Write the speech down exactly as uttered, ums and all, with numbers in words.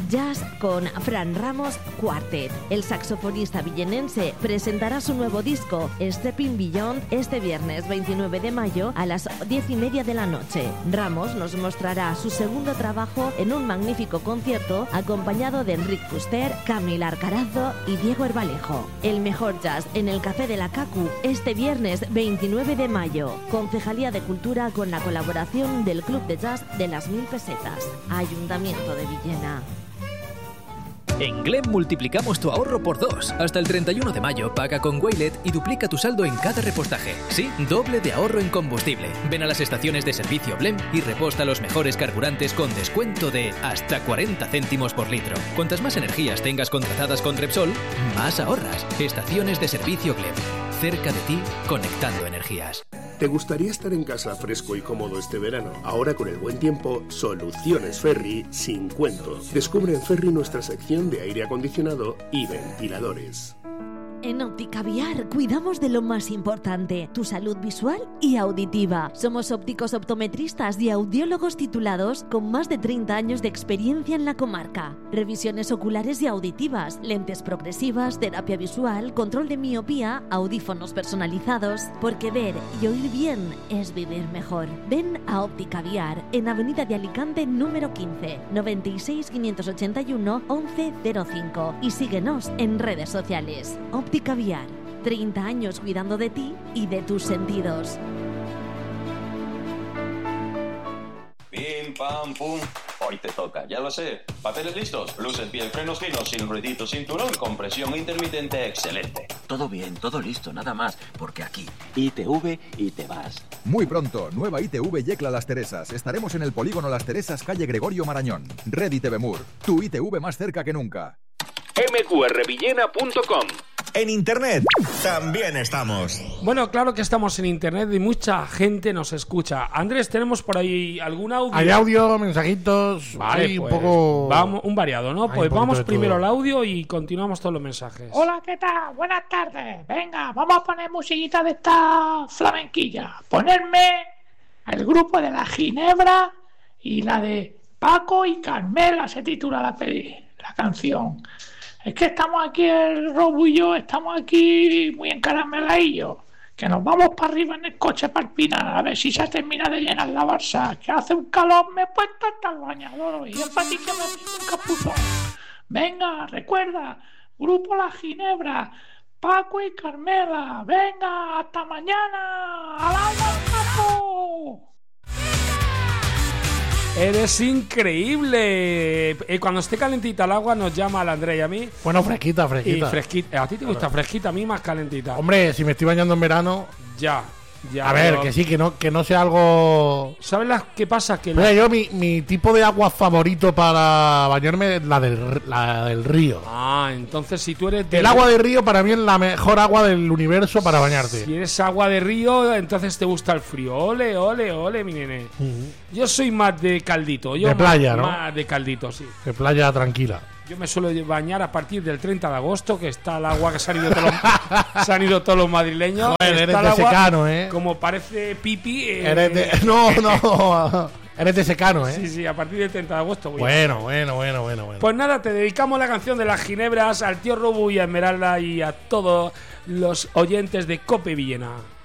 Jazz con Fran Ramos Quartet. El saxofonista villenense presentará su nuevo disco, Stepping Beyond, este viernes veintinueve de mayo a las diez y media de la noche. Ramos nos mostrará su segundo trabajo en un magnífico concierto acompañado de Enric Fuster, Camila Arcarazo y Diego Herbalejo. El mejor jazz en el Café de la Cacu este viernes veintinueve de mayo. Concejalía de Cultura con la colaboración del Club de Jazz de las Mil Pesetas. Ayuntamiento de Villena. En Glem multiplicamos tu ahorro por dos. Hasta el treinta y uno de mayo paga con Waylet y duplica tu saldo en cada repostaje. Sí, doble de ahorro en combustible. Ven a las estaciones de servicio Blem y reposta los mejores carburantes con descuento de hasta cuarenta céntimos por litro. Cuantas más energías tengas contratadas con Repsol, más ahorras. Estaciones de servicio Glem. Cerca de ti, conectando energías. ¿Te gustaría estar en casa fresco y cómodo este verano? Ahora con el buen tiempo, Soluciones Ferri sin cuento. Descubre en Ferri nuestra sección de aire acondicionado y ventiladores. En Óptica Viar cuidamos de lo más importante, tu salud visual y auditiva. Somos ópticos optometristas y audiólogos titulados con más de treinta años de experiencia en la comarca. Revisiones oculares y auditivas, lentes progresivas, terapia visual, control de miopía, audífonos personalizados. Porque ver y oír bien es vivir mejor. Ven a Óptica Viar en Avenida de Alicante número quince, noventa y seis, quinientos ochenta y uno, once cero cinco y síguenos en redes sociales. Óptica Viar, treinta años cuidando de ti y de tus sentidos. Pim, pam, pum. Hoy te toca, ya lo sé. Papeles listos, luces bien, frenos finos, sin ruidito, cinturón, compresión intermitente, excelente. Todo bien, todo listo, nada más, porque aquí, I T V y te vas. Muy pronto, nueva I T V Yecla Las Teresas. Estaremos en el polígono Las Teresas, calle Gregorio Marañón. Red I T V Mur, tu I T V más cerca que nunca. eme cu erre villena punto com. En internet también estamos. Bueno, claro que estamos en internet y mucha gente nos escucha. Andrés, ¿tenemos por ahí algún audio? Hay audio, mensajitos, vale, hay pues, un poco... Vamos, un variado, ¿no? Hay Pues vamos primero todo. al audio y continuamos todos los mensajes. Hola, ¿qué tal? Buenas tardes. Venga, vamos a poner musiquita de esta flamenquilla. Ponerme el grupo de la Ginebra y la de Paco y Carmela, se titula la peli, la canción. Es que estamos aquí, el Robo y yo, estamos aquí muy encarameladillos, que nos vamos para arriba en el coche para el Pinar, a ver si se termina de llenar la Barça, que hace un calor, me he puesto hasta el bañador y es para ti que me pongo un capuzón. Venga, recuerda, Grupo La Ginebra, Paco y Carmela, venga, hasta mañana, ¡al agua, Paco! Eres increíble. Eh, cuando esté calentita el agua nos llama al André y a mí. Bueno, fresquita, fresquita. Y fresquita. A ti te gusta fresquita, a mí más calentita. Hombre, si me estoy bañando en verano... Ya, ya. A ver, pero... que sí, que no, que no sea algo... ¿Sabes la, qué pasa? Que Mira, la... yo mi, mi tipo de agua favorito para bañarme es la del, la del río. Ah, entonces si tú eres... Del... El agua de río para mí es la mejor agua del universo para bañarte. Si eres agua de río, entonces te gusta el frío. Ole, ole, ole, mi nene. Uh-huh. Yo soy más de caldito. Yo de playa, más, ¿no? Más de caldito, sí. De playa tranquila. Yo me suelo bañar a partir del treinta de agosto, que está el agua que se han ido todos los, se han ido todos los madrileños. Joder, eres está de el agua, secano, ¿eh? Como parece pipi. Eh, eres de... No, no. Eres de secano, ¿eh? Sí, sí, a partir del treinta de agosto. Voy bueno, a... bueno, bueno, bueno, bueno. Pues nada, te dedicamos la canción de las Ginebras al tío Robu y a Esmeralda y a todos los oyentes de Cope Villena.